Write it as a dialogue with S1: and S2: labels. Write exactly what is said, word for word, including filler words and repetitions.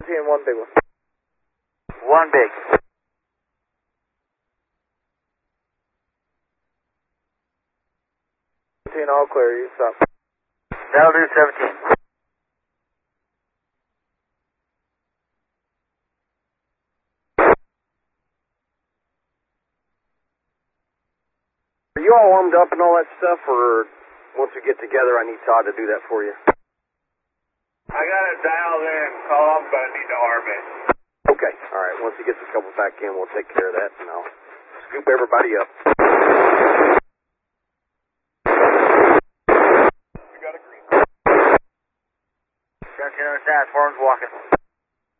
S1: seventeen, one big one.
S2: One big.
S1: seventeen, all clear, you stop.
S2: That'll do, seventeen.
S1: Are you all warmed up and all that stuff, or once we get together, I need Todd to do that for you?
S3: I got it dialed in, calm, but I need to arm it.
S1: Okay, all right. Once he gets a couple back in, we'll take care of that, and I'll scoop everybody up.
S3: We got a green.
S2: seventeen understands, form's walking.